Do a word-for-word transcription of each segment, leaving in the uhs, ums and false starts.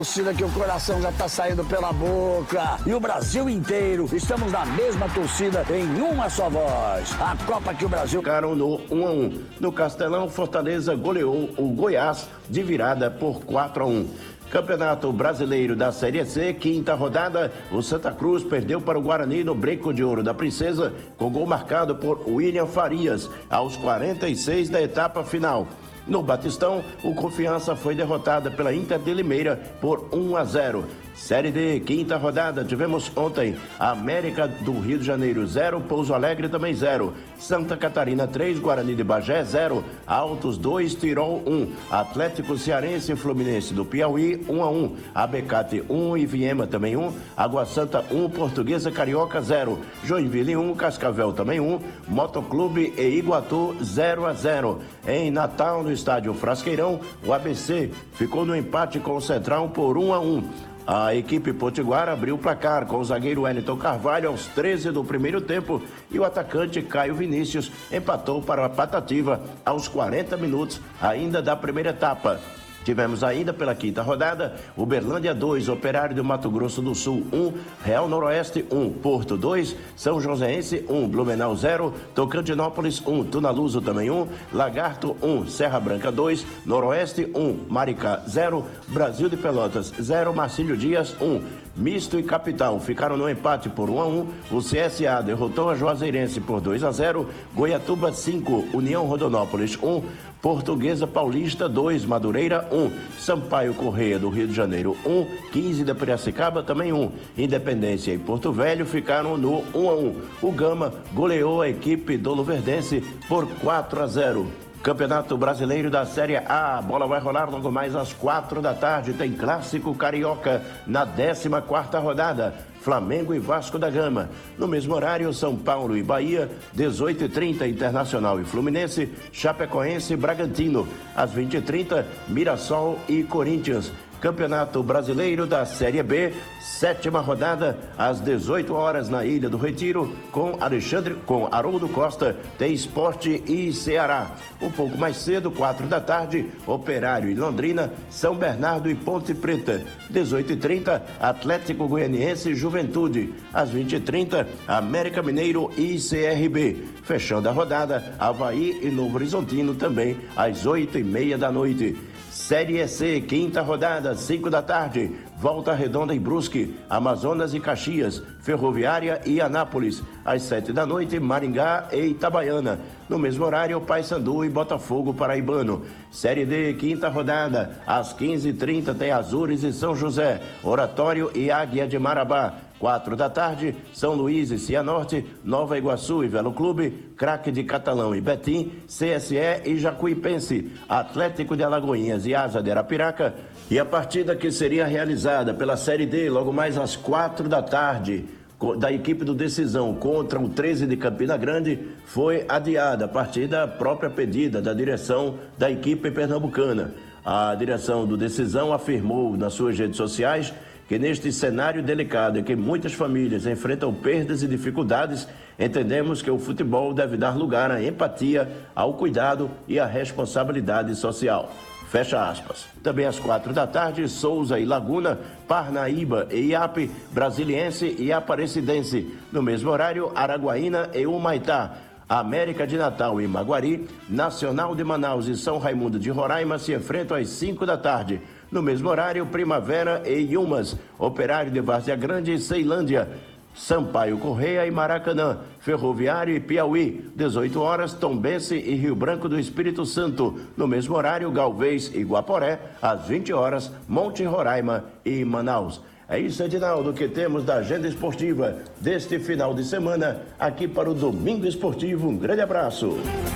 Torcida que o coração já tá saindo pela boca e o Brasil inteiro estamos na mesma torcida em uma só voz. A Copa que o Brasil ficaram no um a um. No Castelão, Fortaleza goleou o Goiás de virada por quatro a um. Campeonato Brasileiro da Série C, quinta rodada, o Santa Cruz perdeu para o Guarani no Breco de Ouro da Princesa, com gol marcado por William Farias, aos quarenta e seis da etapa final. No Batistão, o Confiança foi derrotada pela Inter de Limeira por um a zero. Série D, quinta rodada, tivemos ontem América do Rio de Janeiro zero, Pouso Alegre também zero, Santa Catarina três, Guarani de Bagé zero, Altos dois, Tirol um, Atlético Cearense e Fluminense do Piauí um a um, Abecate um e Viema também um, Água Santa um, Portuguesa Carioca zero, Joinville um, Cascavel também um, Motoclube e Iguatu zero a zero. Em Natal, no estádio Frasqueirão, o A B C ficou no empate com o Central por um a um. A equipe potiguara abriu o placar com o zagueiro Wellington Carvalho aos treze do primeiro tempo e o atacante Caio Vinícius empatou para a Patativa aos quarenta minutos ainda da primeira etapa. Tivemos ainda pela quinta rodada, Uberlândia dois, Operário do Mato Grosso do Sul um, Real Noroeste um, Porto dois, São Joséense um, Blumenau zero, Tocantinópolis um, Tunaluso também um, Lagarto um, Serra Branca dois, Noroeste um, Maricá zero, Brasil de Pelotas zero, Marcílio Dias um. Misto e Capital ficaram no empate por um a um, o C S A derrotou a Juazeirense por dois a zero, Goiatuba cinco, União Rondonópolis um, Portuguesa Paulista dois, Madureira um, Sampaio Correia do Rio de Janeiro um, quinze da Piracicaba também um, Independência e Porto Velho ficaram no um a um. O Gama goleou a equipe do Luverdense por quatro a zero. Campeonato Brasileiro da Série A, a bola vai rolar logo mais às quatro da tarde, tem Clássico Carioca na décima quarta rodada, Flamengo e Vasco da Gama. No mesmo horário, São Paulo e Bahia, dezoito e trinta, Internacional e Fluminense, Chapecoense e Bragantino. Às vinte e trinta, Mirassol e Corinthians. Campeonato Brasileiro da Série B, sétima rodada, às dezoito horas na Ilha do Retiro, com Alexandre, com Haroldo Costa, tem Esporte e Ceará. Um pouco mais cedo, quatro da tarde, Operário e Londrina, São Bernardo e Ponte Preta. dezoito e trinta, Atlético Goianiense e Juventude. Às vinte e trinta, América Mineiro e C R B. Fechando a rodada, Avaí e Novo Horizontino também, às oito e meia da noite. Série C, quinta rodada, cinco da tarde, Volta Redonda e Brusque, Amazonas e Caxias, Ferroviária e Anápolis. Às sete da noite, Maringá e Itabaiana. No mesmo horário, Paysandu e Botafogo Paraibano. Série D, quinta rodada, às quinze e trinta, tem Azures e São José, Oratório e Águia de Marabá. Quatro da tarde, São Luís e Cianorte, Nova Iguaçu e Velo Clube, Craque de Catalão e Betim, C S E e Jacuipense, Atlético de Alagoinhas e Asa de Arapiraca. E a partida que seria realizada pela Série D, logo mais às quatro da tarde, da equipe do Decisão contra o treze de Campina Grande, foi adiada, a partida própria pedida da direção da equipe pernambucana. A direção do Decisão afirmou nas suas redes sociais que neste cenário delicado em que muitas famílias enfrentam perdas e dificuldades, entendemos que o futebol deve dar lugar à empatia, ao cuidado e à responsabilidade social. Fecha aspas. Também às quatro da tarde, Souza e Laguna, Parnaíba e Iape, Brasiliense e Aparecidense. No mesmo horário, Araguaína e Humaitá. América de Natal e Maguari, Nacional de Manaus e São Raimundo de Roraima se enfrentam às cinco da tarde. No mesmo horário, Primavera e Yumas, Operário de Várzea Grande e Ceilândia, Sampaio Correia e Maracanã, Ferroviário e Piauí, dezoito horas, Tombense e Rio Branco do Espírito Santo. No mesmo horário, Galvez e Guaporé, às vinte horas, Monte Roraima e Manaus. É isso, Edinaldo, que temos da agenda esportiva deste final de semana, aqui para o Domingo Esportivo. Um grande abraço.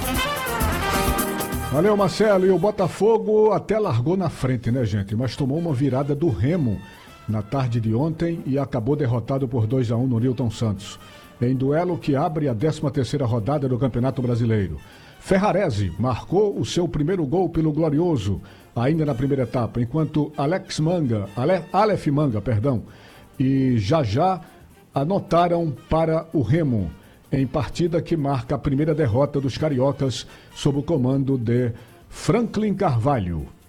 Valeu, Marcelo. E o Botafogo até largou na frente, né, gente? Mas tomou uma virada do Remo na tarde de ontem e acabou derrotado por dois a um no Nilton Santos, em duelo que abre a décima terceira rodada do Campeonato Brasileiro. Ferrarese marcou o seu primeiro gol pelo Glorioso, ainda na primeira etapa, enquanto Alex Manga, Ale, Aleph Manga, perdão, e Jajá anotaram para o Remo, em partida que marca a primeira derrota dos cariocas sob o comando de Franklin Carvalho.